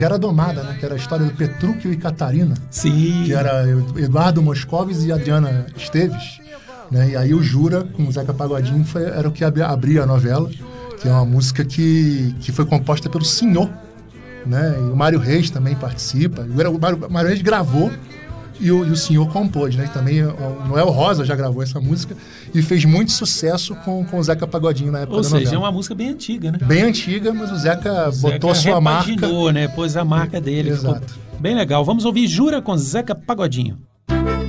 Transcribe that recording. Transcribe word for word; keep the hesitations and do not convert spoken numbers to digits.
Era Domada, né? Que era a história do Petrúquio e Catarina. Sim. Que era Eduardo Moscovis e Adriana Esteves. Né? E aí o Jura, com o Zeca Pagodinho, foi, era o que abria a novela, que é uma música que, que foi composta pelo Senhor. Né? E o Mário Reis também participa. O Mário, Mário Reis gravou e o, e o Senhor compôs. Né? E também o Noel Rosa já gravou essa música e fez muito sucesso com, com o Zeca Pagodinho na época Ou da seja, novela. é uma música bem antiga, né? Bem antiga, mas o Zeca, O Zeca botou a sua marca. repaginou, né? Pôs a marca dele. Exato. Ficou bem legal. Vamos ouvir Jura com Zeca Pagodinho.